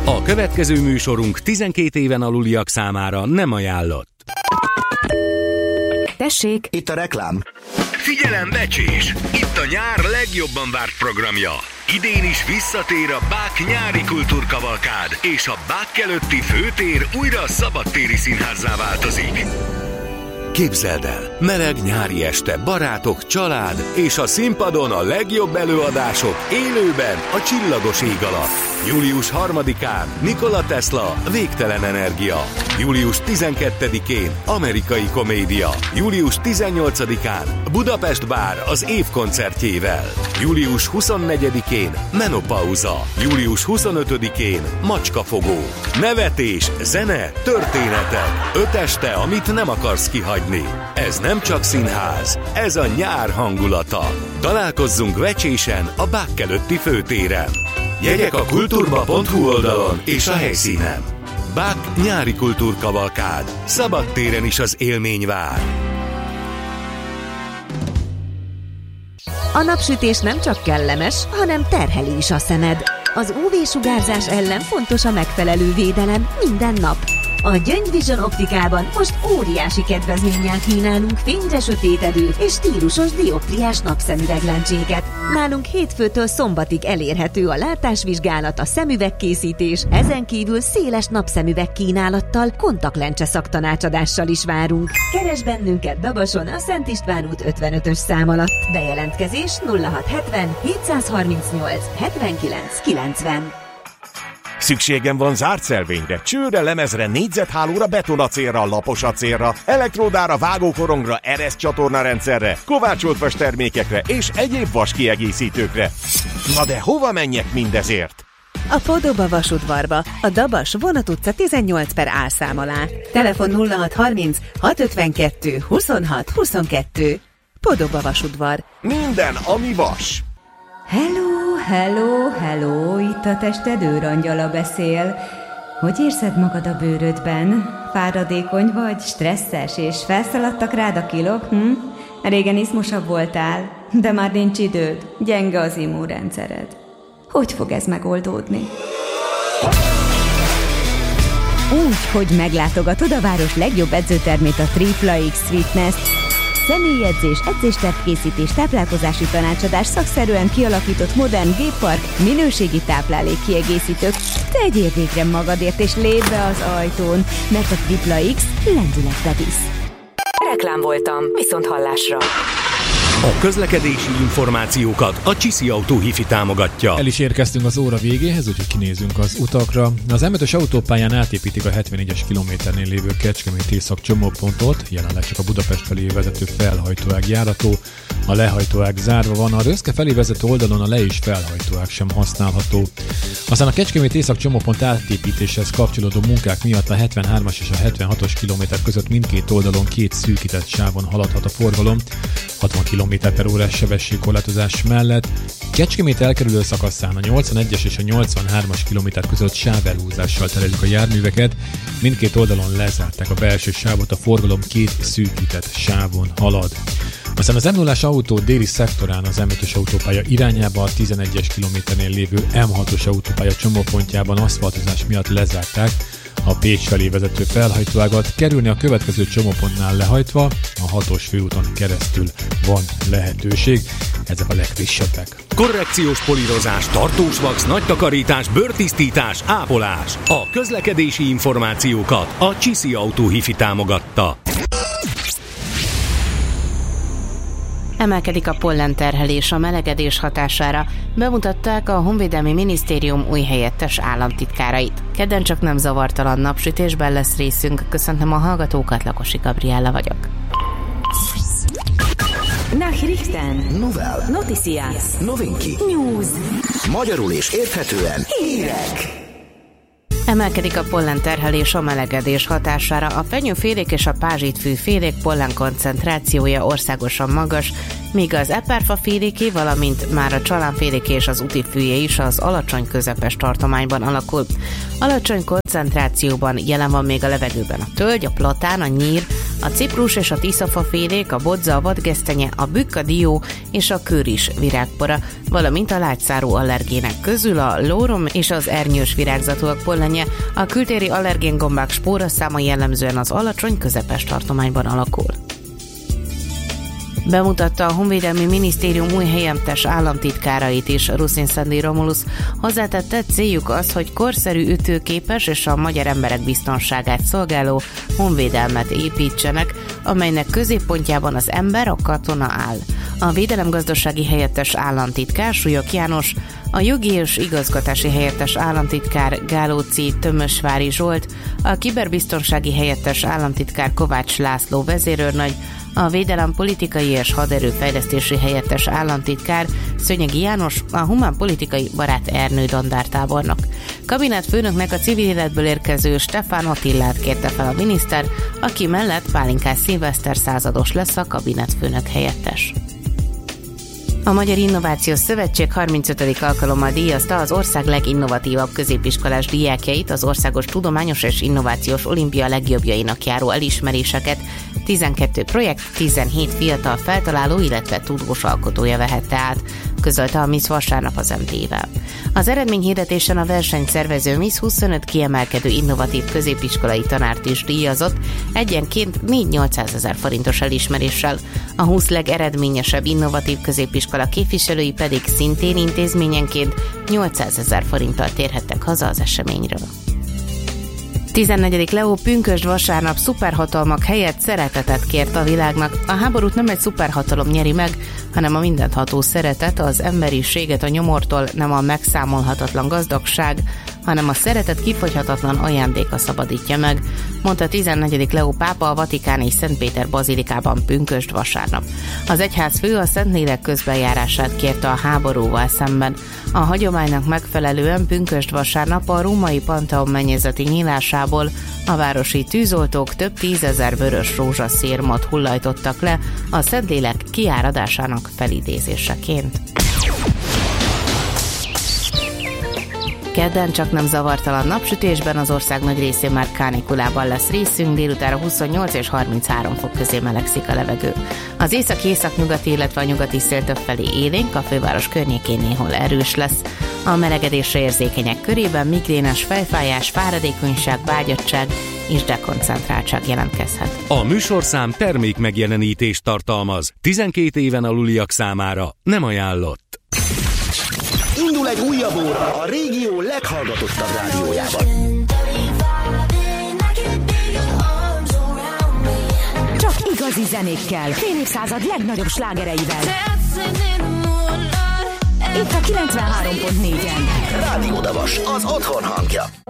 A következő műsorunk 12 éven aluliak számára nem ajánlott. Tessék! Itt a reklám. Figyelem, becsés! Itt a nyár legjobban várt programja. Idén is visszatér a BAK nyári kultúrkavalkád, és a BAK előtti főtér újra szabadtéri színházzá változik. Képzeld el, meleg nyári este, barátok, család, és a színpadon a legjobb előadások élőben a csillagos ég alatt. Július 3-án Nikola Tesla, Végtelen energia. Július 12-én Amerikai komédia. Július 18-án Budapest Bár az év koncertjével. Július 24-én Menopauza. Július 25-én Macskafogó. Nevetés, zene, történetek. 5 este, amit nem akarsz kihagyni. Ez nem csak színház, ez a nyár hangulata. Találkozzunk Vecsésen a BAK előtti főtéren. Jegyek a kulturba.hu oldalon és a helyszínen. BAK nyári kultúrkavalkád. Szabadtéren is az élmény vár. A napsütés nem csak kellemes, hanem terheli is a szemed. Az UV-sugárzás ellen fontos a megfelelő védelem minden nap. A Gyöngy Vision optikában most óriási kedvezménnyel kínálunk fényre sötétedő és stílusos dioptriás napszemüveglencséket. Nálunk hétfőtől szombatig elérhető a látásvizsgálat, a szemüvegkészítés, ezen kívül széles napszemüveg kínálattal, kontaktlencse szaktanácsadással is várunk. Keresd bennünket Dabason a Szent István út 55-ös szám alatt. Bejelentkezés 0670 738 79 90. Szükségem van zárt szelvényre, csőre, lemezre, négyzethálóra, betonacélra, laposacélra, elektródára, vágókorongra, ereszcsatornarendszerre, kovácsolt vastermékekre és egyéb vaskiegészítőkre. Na de hova menjek mindezért? A Podoba vasudvarba, a Dabas Vonat utca 18 per A szám alá. Telefon 0630 652 26 22. Podoba vasudvar. Minden, ami vas. Hello, itt a tested őrangyala beszél. Hogy érzed magad a bőrödben? Fáradékony vagy, stresszes, és felszaladtak rád a kilók? Régen izmosabb voltál, de már nincs időd, gyenge az immunrendszered. Hogy fog ez megoldódni? Úgy, hogy meglátogatod a város legjobb edzőtermét, a Tripla X Fitness-t. Személyedzés, edzéstervkészítés, táplálkozási tanácsadás, szakszerűen kialakított modern géppark, minőségi táplálékkiegészítők. Tegyél végre magadért és lépj be az ajtón, mert a Tripla X lendületbe visz. Reklám voltam, viszont hallásra. A közlekedési információkat a Csiszi Autó Hifi támogatja. El is érkeztünk az óra végéhez, úgyhogy kinézünk az utakra. Az M5-ös autópályán átépítik a 74-es kilométernél lévő Kecskemét észak csomópontot, jelenleg csak a Budapest felé vezető felhajtóág járható. A lehajtóág zárva van, a Röszke felé vezető oldalon a le- és felhajtóág sem használható. Aztán a Kecskemét észak csomópont átépítéshez kapcsolódó munkák miatt a 73-as és a 76-os kilométer között mindkét oldalon két szűkített sávon haladhat a forgalom, 60 km/h sebességkorlátozás mellett. Kecskemét elkerülő szakaszán a 81-es és a 83-as kilométer között sávelhúzással terelik a járműveket, mindkét oldalon lezárták a belső sávot, a forgalom két szűkített sávon halad. Aztán az M0-as autó déli szektorán az M5-ös autópálya irányába a 11-es kilométernél lévő M6-os autópálya csomópontjában aszfaltozás miatt lezárták a Pécs felé vezető felhajtóágat, kerülni a következő csomópontnál lehajtva, a 6-os főúton keresztül van lehetőség. Ezek a legfrissebbek. Korrekciós polírozás, tartós vax, nagy takarítás, bőrtisztítás, ápolás. A közlekedési információkat a Csiszi Autó Hifi támogatta. Emelkedik a pollenterhelés a melegedés hatására, bemutatták a Honvédelmi Minisztérium új helyettes államtitkárait. Kedden csak nem zavartalan napsütésben lesz részünk. Köszöntöm a hallgatókat, Lakosi Gabriella vagyok. Nachrichten. Novel. Noticias. Novinki. News. Magyarul és érthetően hírek. Emelkedik a pollenterhelés a melegedés hatására. A fenyőfélék és a pázsitfűfélék pollen koncentrációja országosan magas, míg az eperfaféléké, valamint már a csalánféléké és az utifűje is az alacsony közepes tartományban alakul. Alacsony koncentrációban jelen van még a levegőben a tölgy, a platán, a nyír, a ciprus és a tiszafafélék, a bodza, a vadgesztenye, a bükk, a dió és a kőris virágpora, valamint a lágyszárú allergének közül a lórom és az ernyős virágzatúak pollenje. A kültéri allergéngombák spóraszáma jellemzően az alacsony közepes tartományban alakul. Bemutatta a Honvédelmi Minisztérium új helyettes államtitkárait is. Ruszin Szandi Romulusz hozzátette, céljuk az, hogy korszerű, ütőképes és a magyar emberek biztonságát szolgáló honvédelmet építsenek, amelynek középpontjában az ember, a katona áll. A védelemgazdasági helyettes államtitkár Súlyog János, a jogi és igazgatási helyettes államtitkár Gálóci Tömösvári Zsolt, a kiberbiztonsági helyettes államtitkár Kovács László vezérőrnagy, a védelem politikai és haderőfejlesztési helyettes államtitkár Szönyegi János, a humánpolitikai Barát Ernő dandártábornok. Kabinetfőnöknek a civil életből érkező Stefán Attillát kérte fel a miniszter, aki mellett Pálinkás Szilveszter százados lesz a kabinetfőnök helyettes. A Magyar Innovációs Szövetség 35. alkalommal díjazta az ország leginnovatívabb középiskolás diákjait, az Országos Tudományos és Innovációs Olimpia legjobbjainak járó elismeréseket. 12 projekt, 17 fiatal feltaláló, illetve tudós alkotója vehette át, közölte a Miss vasárnap az MT-vel. Az eredményhirdetésen a versenyszervező Miss 25 kiemelkedő innovatív középiskolai tanárt is díjazott, egyenként 4-800 000 forintos elismeréssel. A 20 legeredményesebb innovatív középiskola képviselői pedig szintén intézményenként 800 000 forinttal térhettek haza az eseményről. 14. Leó pünkösd vasárnap szuperhatalmak helyett szeretetet kért a világnak. A háborút nem egy szuperhatalom nyeri meg, hanem a mindentható szeretet, az emberiséget a nyomortól, nem a megszámolhatatlan gazdagság, hanem a szeretet kifogyhatatlan ajándéka szabadítja meg, mondta 14. Leó pápa a Vatikán és Szentpéter bazilikában pünkösd vasárnap. Az egyházfő a Szentlélek közbenjárását kérte a háborúval szemben. A hagyománynak megfelelően pünkösd vasárnap a római Pantheon mennyezeti nyílásából a városi tűzoltók több 10 000 vörös rózsaszírmot hullajtottak le a Szentlélek kiáradásának felidézéseként. Kedden csak nem zavartalan napsütésben, az ország nagy részén már kánikulában lesz részünk, délutánra 28 és 33 fok közé melegszik a levegő. Az észak-északnyugati, illetve a nyugati szél többfelé élénk, a főváros környékén néhol erős lesz. A melegedésre érzékenyek körében migrénes fejfájás, fáradékonyság, vágyattság és dekoncentráltság jelentkezhet. A műsorszám termék megjelenítést tartalmaz. 12 éven aluliak számára nem ajánlott. Indul egy újabb óra a régió leghallgatottabb rádiójában. Csak igazi zenékkel, fél évszázad legnagyobb slágereivel. Itt a 93.4-en. Rádió Davas, az otthon hangja.